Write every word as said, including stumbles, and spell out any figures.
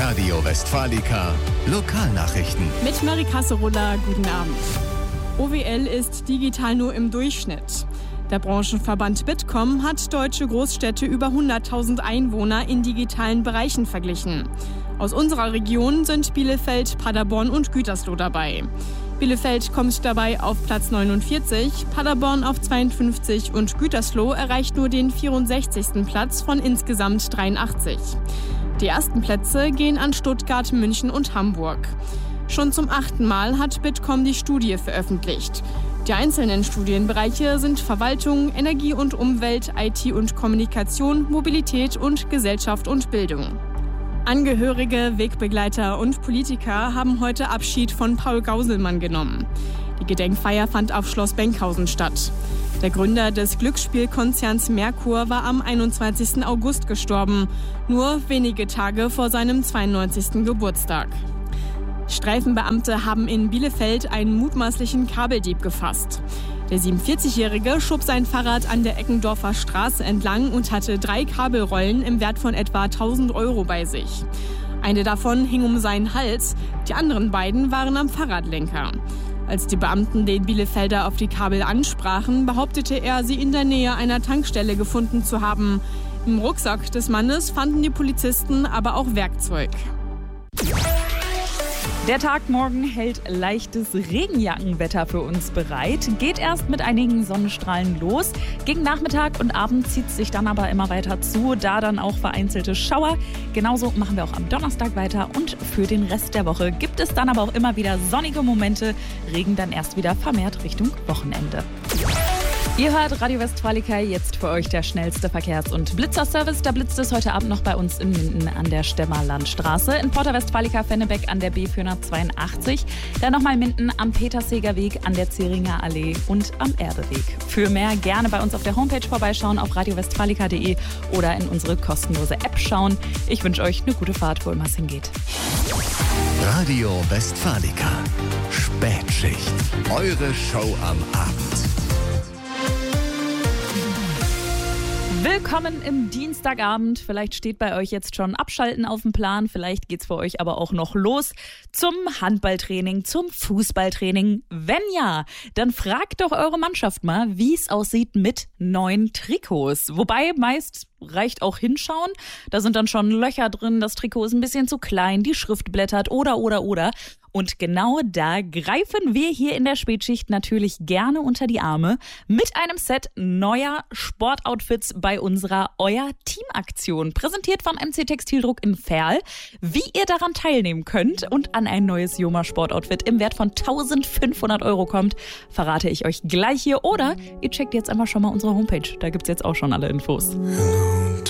Radio Westfalica Lokalnachrichten. Mit Marie Kasserulla, guten Abend. O W L ist digital nur im Durchschnitt. Der Branchenverband Bitkom hat deutsche Großstädte über hunderttausend Einwohner in digitalen Bereichen verglichen. Aus unserer Region sind Bielefeld, Paderborn und Gütersloh dabei. Bielefeld kommt dabei auf Platz neunundvierzig, Paderborn auf zweiundfünfzig und Gütersloh erreicht nur den vierundsechzigsten Platz von insgesamt dreiundachtzig. Die ersten Plätze gehen an Stuttgart, München und Hamburg. Schon zum achten Mal hat Bitkom die Studie veröffentlicht. Die einzelnen Studienbereiche sind Verwaltung, Energie und Umwelt, I T und Kommunikation, Mobilität und Gesellschaft und Bildung. Angehörige, Wegbegleiter und Politiker haben heute Abschied von Paul Gauselmann genommen. Die Gedenkfeier fand auf Schloss Benkhausen statt. Der Gründer des Glücksspielkonzerns Merkur war am einundzwanzigsten August gestorben, nur wenige Tage vor seinem zweiundneunzigsten Geburtstag. Streifenbeamte haben in Bielefeld einen mutmaßlichen Kabeldieb gefasst. Der siebenundvierzigjährige schob sein Fahrrad an der Eckendorfer Straße entlang und hatte drei Kabelrollen im Wert von etwa tausend Euro bei sich. Eine davon hing um seinen Hals, die anderen beiden waren am Fahrradlenker. Als die Beamten den Bielefelder auf die Kabel ansprachen, behauptete er, sie in der Nähe einer Tankstelle gefunden zu haben. Im Rucksack des Mannes fanden die Polizisten aber auch Werkzeug. Der Tag morgen hält leichtes Regenjackenwetter für uns bereit. Geht erst mit einigen Sonnenstrahlen los. Gegen Nachmittag und Abend zieht es sich dann aber immer weiter zu, da dann auch vereinzelte Schauer. Genauso machen wir auch am Donnerstag weiter und für den Rest der Woche gibt es dann aber auch immer wieder sonnige Momente. Regen dann erst wieder vermehrt Richtung Wochenende. Ihr hört Radio Westfalica, jetzt für euch der schnellste Verkehrs- und Blitzerservice. Da blitzt es heute Abend noch bei uns in Minden an der Stemmerlandstraße, in Porta Westfalica Fennebeck an der B vierhundertzweiundachtzig, dann nochmal Minden am Peterseger Weg, an der Zeringer Allee und am Erbeweg. Für mehr gerne bei uns auf der Homepage vorbeischauen auf radio westfalica punkt de oder in unsere kostenlose App schauen. Ich wünsche euch eine gute Fahrt, wo immer es hingeht. Radio Westfalica Spätschicht. Eure Show am Abend. Willkommen im Dienstagabend. Vielleicht steht bei euch jetzt schon Abschalten auf dem Plan. Vielleicht geht's für euch aber auch noch los zum Handballtraining, zum Fußballtraining. Wenn ja, dann fragt doch eure Mannschaft mal, wie es aussieht mit neuen Trikots. Wobei meist reicht auch hinschauen. Da sind dann schon Löcher drin, das Trikot ist ein bisschen zu klein, die Schrift blättert oder, oder, oder. Und genau da greifen wir hier in der Spätschicht natürlich gerne unter die Arme mit einem Set neuer Sportoutfits bei unserer Euer Team-Aktion. Präsentiert von M C Textildruck in Verl. Wie ihr daran teilnehmen könnt und an ein neues Joma Sportoutfit im Wert von eintausendfünfhundert Euro kommt, verrate ich euch gleich hier. Oder ihr checkt jetzt einfach schon mal unsere Homepage. Da gibt's jetzt auch schon alle Infos. Hello.